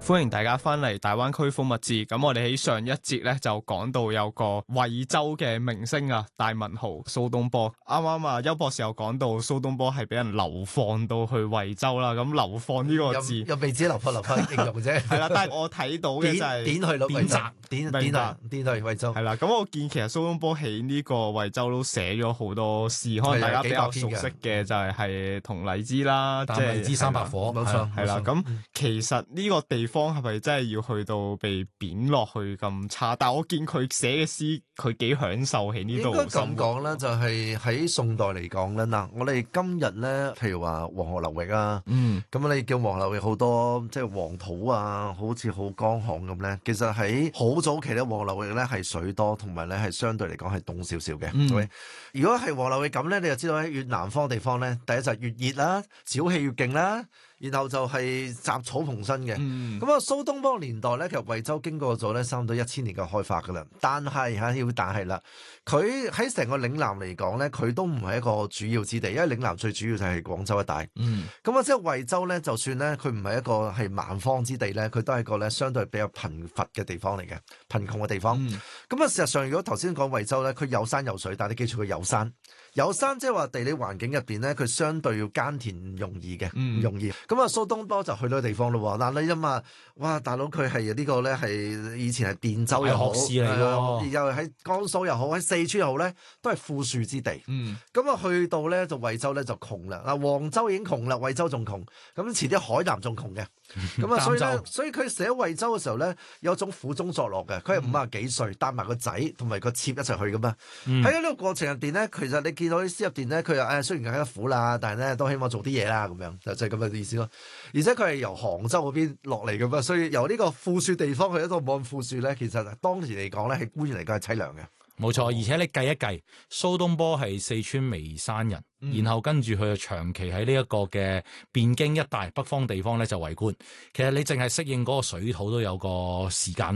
歡迎大家翻嚟大灣區風物誌。咁我哋喺上一節咧就講到有個惠州嘅明星啊，大文豪蘇東坡。啱啱啊，邱博士又講到蘇東坡係俾人流放到去惠州啦。咁流放呢個字又未止流放形容啫。 係啦，但係我睇到嘅就係點去咯， 典籍， 點去惠州。 係啦，咁我見其實蘇東坡喺呢個惠州都寫咗好多詩，可能大家比較熟悉嘅就係同荔枝啦，即係荔枝三百火，冇錯。 係啦，咁其實呢個地方係咪真係要去到被貶落去咁差？但係我見佢寫嘅詩，佢幾享受喺呢度。 應該咁講啦，就係喺宋代嚟講咧。嗱，我哋今日咧，譬如話黃河流域啊，咁你叫黃河流域好多即係黃土啊，好似好乾旱咁咧。其實喺好早期咧，黃河流域咧係水多，同埋咧係相對嚟講係凍少少嘅。如果係黃河流域咁咧，你就知道喺越南方地方咧，第一就係越熱啦，沼氣越勁啦。然後就係雜草蓬生嘅，咁啊蘇東坡年代咧，其實惠州經過咗咧差唔多1000年嘅開發噶啦，但係啦，佢喺成個嶺南嚟講咧，佢都唔係一個主要之地，因為嶺南最主要就係廣州一帶，咁啊即係惠州咧，就算咧佢唔係一個係蠻荒之地咧，佢都係一個咧相對比較貧乏嘅地方嚟嘅，貧窮嘅地方。咁啊事實上，如果頭先講惠州咧，佢有山有水，但係你記住佢有山，即係話地理環境入邊咧，佢相對要耕田唔容易嘅，唔容易。咁啊，蘇東坡就去到地方咯。嗱，你諗下，哇，大佬佢係呢個咧係以前係汴州又好， 學士嚟喎， 又喺江蘇又好，喺四川又好咧，都係富庶之地。咁啊，去到咧就惠州咧就窮啦。嗱，黃州已經窮啦，惠州仲窮。咁遲啲海南仲窮嘅。咁啊，所以佢寫惠州嘅時候咧，有種苦中作樂嘅。佢係50幾歲，帶埋個仔同埋個妾一齊去噶嘛。喺呢個過程入邊咧，其實你見到啲詩入邊咧，佢又雖然係苦啦，但係咧都希望做啲嘢啦，咁樣就係咁嘅意思咯。而且佢係由杭州嗰邊落嚟噶嘛，所以由呢個富庶地方去一個冇咁富庶咧，其實當時嚟講咧，係官員嚟講係凄涼嘅。 冇錯，而且你計一計，蘇東坡係四川眉山人，然後跟住佢就長期喺呢一個嘅汴京一帶北方地方咧就為官。其實你淨係適應嗰個水土都有個時間。